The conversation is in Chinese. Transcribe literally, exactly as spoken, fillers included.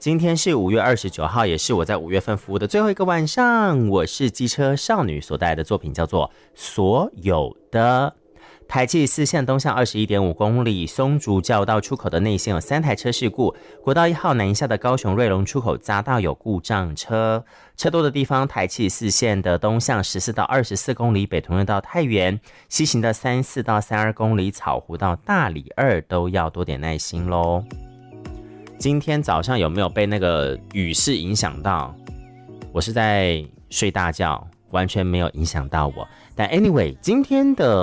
今天是五月二十九号，也是我在五月份服务的最后一个晚上。我是机车少女所带来的作品叫做《所有的》。台七四线东向 二十一点五公里，松竹交道出口的内线有三台车事故，国道一号南下的高雄瑞隆出口匝道有故障车，车多的地方，台七四线的东向十四到二十四公里，北屯到太原，西行的三十四到三十二公里，草湖到大里二都要多点耐心咯。今天早上有没有被那个雨势影响到？我是在睡大觉，完全没有影响到我。但 anyway， 今天的